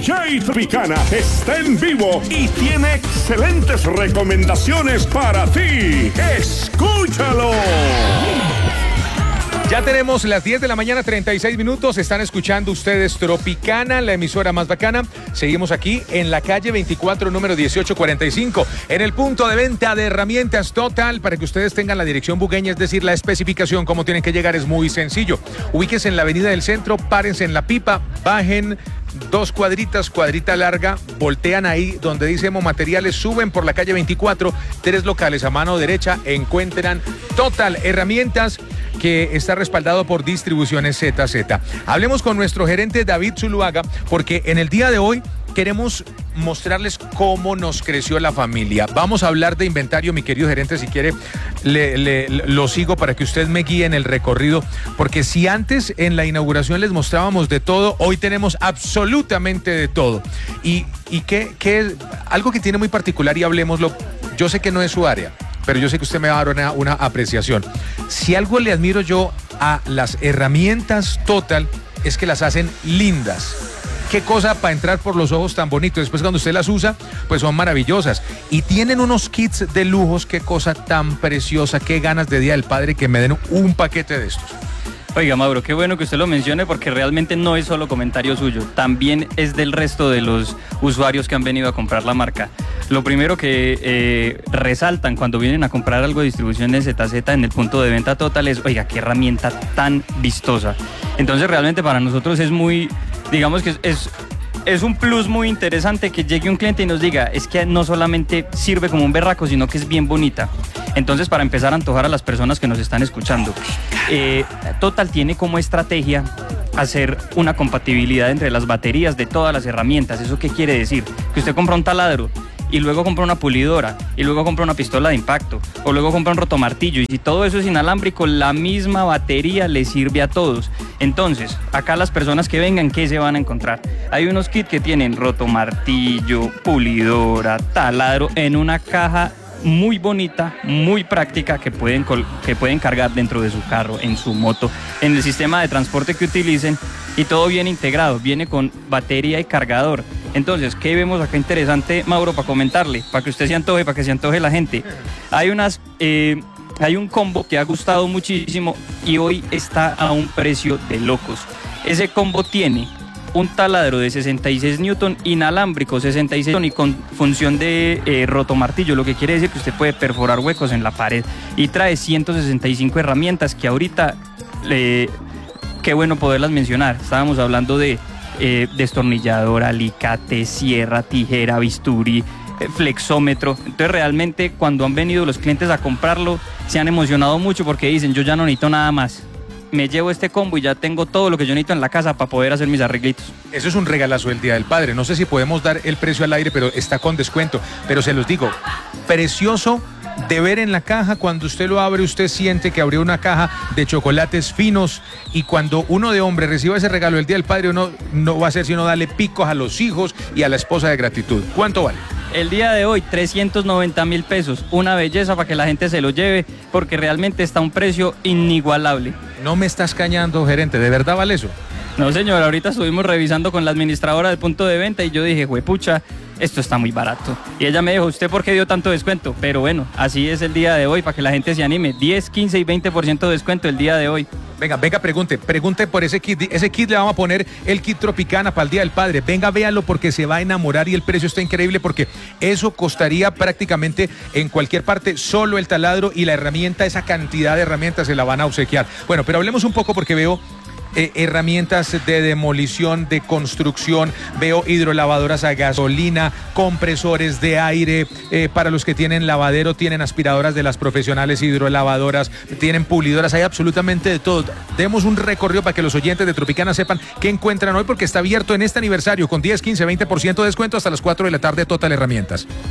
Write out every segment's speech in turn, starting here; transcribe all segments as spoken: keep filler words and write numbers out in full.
D J Tropicana está en vivo y tiene excelentes recomendaciones para ti. ¡Escúchalo! Ya tenemos las diez de la mañana, treinta y seis minutos. Están escuchando ustedes Tropicana, la emisora más bacana. Seguimos aquí en la calle veinticuatro, número dieciocho cuarenta y cinco, en el punto de venta de herramientas Total, para que ustedes tengan la dirección bugueña, es decir, la especificación, cómo tienen que llegar, es muy sencillo. Ubíquense en la avenida del centro, párense en la pipa, bajen dos cuadritas, cuadrita larga, voltean ahí donde dice Materiales, suben por la calle veinticuatro, tres locales a mano derecha, encuentran Total Herramientas, que está respaldado por Distribuciones Z Z. Hablemos con nuestro gerente David Zuluaga, porque en el día de hoy queremos mostrarles cómo nos creció la familia. Vamos a hablar de inventario, mi querido gerente, si quiere le, le, lo sigo para que usted me guíe en el recorrido, porque si antes en la inauguración les mostrábamos de todo, hoy tenemos absolutamente de todo. Y, y que, que algo que tiene muy particular, y hablemoslo, yo sé que no es su área, pero yo sé que usted me va a dar una, una apreciación. Si algo le admiro yo a las herramientas Total, es que las hacen lindas. Qué cosa para entrar por los ojos tan bonito. Después cuando usted las usa, pues son maravillosas. Y tienen unos kits de lujos, qué cosa tan preciosa, qué ganas de Día del Padre que me den un paquete de estos. Oiga, Mauro, qué bueno que usted lo mencione, porque realmente no es solo comentario suyo, también es del resto de los usuarios que han venido a comprar la marca. Lo primero que eh, resaltan cuando vienen a comprar algo de Distribuciones Z Z en el punto de venta Total es, oiga, qué herramienta tan vistosa. Entonces realmente para nosotros es muy, digamos que es... es Es un plus muy interesante que llegue un cliente y nos diga, es que no solamente sirve como un berraco, sino que es bien bonita. Entonces, para empezar a antojar a las personas que nos están escuchando, eh, Total tiene como estrategia hacer una compatibilidad entre las baterías de todas las herramientas. ¿Eso qué quiere decir? Que usted compra un taladro y luego compra una pulidora, y luego compra una pistola de impacto, o luego compra un rotomartillo, y si todo eso es inalámbrico, la misma batería le sirve a todos. Entonces, acá las personas que vengan, ¿qué se van a encontrar? Hay unos kits que tienen rotomartillo, pulidora, taladro, en una caja muy bonita, muy práctica, que pueden, que pueden cargar dentro de su carro, en su moto, en el sistema de transporte que utilicen, y todo viene integrado, viene con batería y cargador. Entonces, ¿qué vemos acá interesante, Mauro, para comentarle? Para que usted se antoje, para que se antoje la gente. Hay unas... Eh, hay un combo que ha gustado muchísimo y hoy está a un precio de locos. Ese combo tiene un taladro de sesenta y seis newton, inalámbrico sesenta y seis y con función de eh, rotomartillo, lo que quiere decir que usted puede perforar huecos en la pared, y trae ciento sesenta y cinco herramientas que ahorita, eh, qué bueno poderlas mencionar. Estábamos hablando de eh, destornillador, alicate, sierra, tijera, bisturí, eh, flexómetro. Entonces realmente cuando han venido los clientes a comprarlo se han emocionado mucho porque dicen, yo ya no necesito nada más, me llevo este combo y ya tengo todo lo que yo necesito en la casa para poder hacer mis arreglitos. Eso es un regalazo del Día del Padre. No sé si podemos dar el precio al aire, pero está con descuento. Pero se los digo, precioso de ver en la caja. Cuando usted lo abre, usted siente que abrió una caja de chocolates finos, y cuando uno de hombre reciba ese regalo del Día del Padre, uno no va a hacer sino darle picos a los hijos y a la esposa de gratitud. ¿Cuánto vale? El día de hoy, trescientos noventa mil pesos. Una belleza para que la gente se lo lleve, porque realmente está a un precio inigualable. No me estás cañando, gerente, ¿de verdad vale eso? No, señor, ahorita estuvimos revisando con la administradora del punto de venta y yo dije, juepucha, esto está muy barato. Y ella me dijo, ¿usted por qué dio tanto descuento? Pero bueno, así es el día de hoy, para que la gente se anime. diez, quince y veinte por ciento de descuento el día de hoy. Venga, venga, pregunte, pregunte por ese kit. Ese kit le vamos a poner el kit Tropicana para el Día del Padre. Venga, véalo porque se va a enamorar y el precio está increíble, porque eso costaría prácticamente en cualquier parte solo el taladro y la herramienta, esa cantidad de herramientas se la van a obsequiar. Bueno, pero hablemos un poco porque veo Eh, herramientas de demolición, de construcción, veo hidrolavadoras a gasolina, compresores de aire, eh, para los que tienen lavadero, tienen aspiradoras de las profesionales, hidrolavadoras, tienen pulidoras, hay absolutamente de todo. Demos un recorrido para que los oyentes de Tropicana sepan qué encuentran hoy, porque está abierto en este aniversario con diez, quince, veinte por ciento de descuento hasta las cuatro de la tarde, Total Herramientas.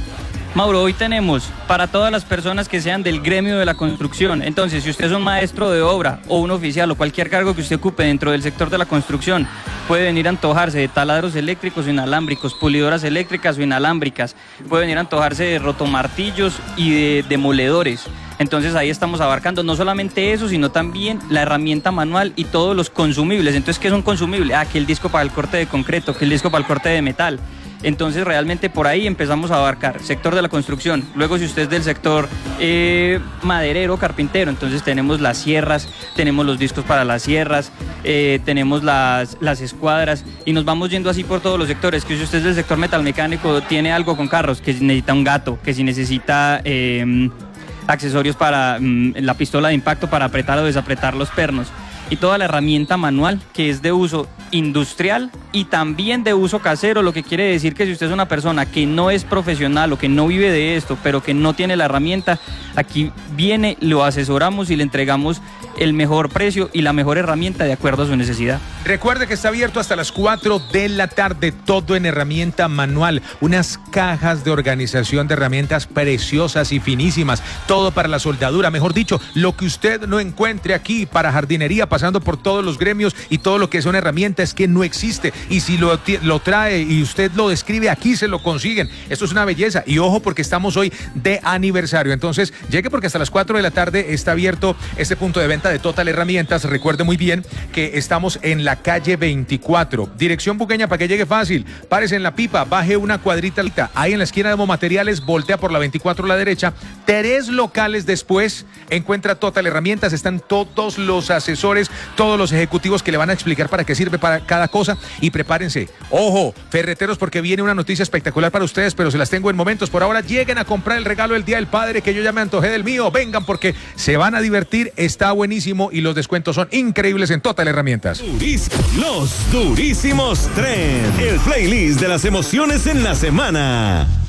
Mauro, hoy tenemos para todas las personas que sean del gremio de la construcción. Entonces, si usted es un maestro de obra o un oficial o cualquier cargo que usted ocupe dentro del sector de la construcción, puede venir a antojarse de taladros eléctricos o inalámbricos, pulidoras eléctricas o inalámbricas, puede venir a antojarse de rotomartillos y de demoledores. Entonces ahí estamos abarcando no solamente eso, sino también la herramienta manual y todos los consumibles. Entonces, ¿qué es un consumible? Ah, que el disco para el corte de concreto, que el disco para el corte de metal. Entonces realmente por ahí empezamos a abarcar sector de la construcción. Luego, si usted es del sector eh, maderero, carpintero, entonces tenemos las sierras, tenemos los discos para las sierras, eh, tenemos las, las escuadras y nos vamos yendo así por todos los sectores. Que si usted es del sector metalmecánico, tiene algo con carros, que si necesita un gato, que si necesita eh, accesorios para mm, la pistola de impacto para apretar o desapretar los pernos. Y toda la herramienta manual que es de uso industrial y también de uso casero, lo que quiere decir que si usted es una persona que no es profesional o que no vive de esto, pero que no tiene la herramienta, aquí viene, lo asesoramos y le entregamos el mejor precio y la mejor herramienta de acuerdo a su necesidad. Recuerde que está abierto hasta las cuatro de la tarde, todo en herramienta manual, unas cajas de organización de herramientas preciosas y finísimas, todo para la soldadura, mejor dicho, lo que usted no encuentre aquí para jardinería, pasando por todos los gremios y todo lo que es una herramienta es que no existe, y si lo, lo trae y usted lo describe, aquí se lo consiguen. Esto es una belleza, y ojo porque estamos hoy de aniversario, entonces llegue porque hasta las cuatro de la tarde está abierto este punto de venta de Total Herramientas. Recuerde muy bien que estamos en la calle veinticuatro, dirección Bugueña, para que llegue fácil. Párese en la Pipa, baje una cuadrita ahí en la esquina de Momateriales, voltea por la veinticuatro a la derecha, tres locales después encuentra Total Herramientas, están todos los asesores, todos los ejecutivos que le van a explicar para qué sirve para cada cosa. Y prepárense, ojo, ferreteros, porque viene una noticia espectacular para ustedes, pero se las tengo en momentos. Por ahora lleguen a comprar el regalo del Día del Padre, que yo ya me antojé del mío. Vengan porque se van a divertir, está buenísimo y los descuentos son increíbles en Total Herramientas. Duris, los durísimos tren, el playlist de las emociones en la semana.